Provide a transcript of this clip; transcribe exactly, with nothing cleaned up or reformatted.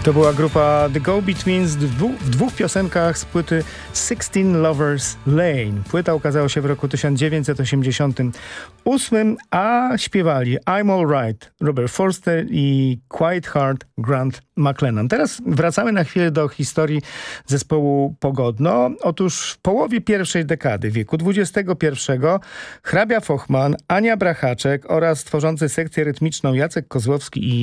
To była grupa The Go-Betweens w dwóch, w dwóch piosenkach z płyty Sixteen Lovers Lane. Płyta ukazała się w roku tysiąc dziewięćset osiemdziesiątym ósmym, a śpiewali I'm Alright, Robert Forster i Quiet Heart, Grant McLennan. Teraz wracamy na chwilę do historii zespołu Pogodno. Otóż w połowie pierwszej dekady wieku dwudziestego pierwszego hrabia Fochman, Ania Brachaczek oraz tworzący sekcję rytmiczną Jacek Kozłowski i